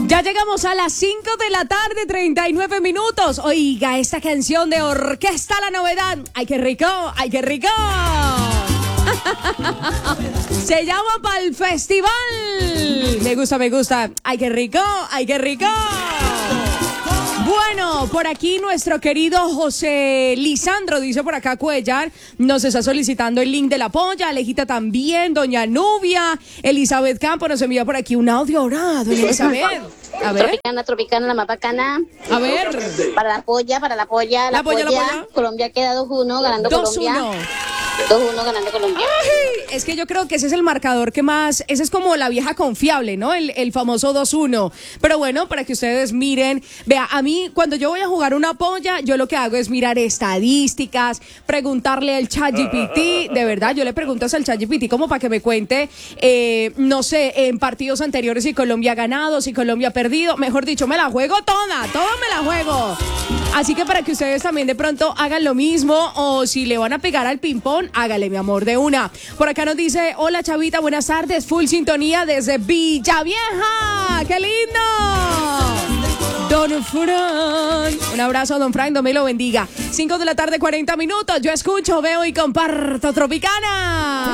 Ya llegamos a las 5 de la tarde, 39 minutos. Oiga, esta canción de Orquesta La Novedad. ¡Ay, qué rico! ¡Ay, qué rico! Se llama Pa'l Festival. Me gusta, me gusta. ¡Ay, qué rico! ¡Ay, qué rico! Bueno, por aquí nuestro querido José Lisandro, dice por acá Cuellar, nos está solicitando el link de la polla, Alejita también, doña Nubia, Elizabeth Campo nos envía por aquí un audio ahora, doña Elizabeth. A ver. Tropicana, la más bacana. A ver. Para la polla. La polla. Colombia queda 2-1, ganando 2-1. Colombia. 2-1 ganando Colombia. Ay, es que yo creo que ese es el marcador que más, ese es como la vieja confiable, ¿no? El famoso 2-1. Pero bueno, para que ustedes miren, vea, a mí cuando yo voy a jugar una polla, yo lo que hago es mirar estadísticas, preguntarle al ChatGPT, de verdad, yo le pregunto al ChatGPT como para que me cuente, no sé, en partidos anteriores si Colombia ha ganado, si Colombia ha perdido, mejor dicho, me la juego toda me la juego. Así que para que ustedes también de pronto hagan lo mismo, o si le van a pegar al ping-pong, hágale, mi amor, de una. Por acá nos dice, hola Chavita, buenas tardes, full sintonía desde Villavieja. ¡Qué lindo! Don Frank. Un abrazo, don Frank, Dios me lo bendiga. 5 de la tarde, 40 minutos. Yo escucho, veo y comparto Tropicana.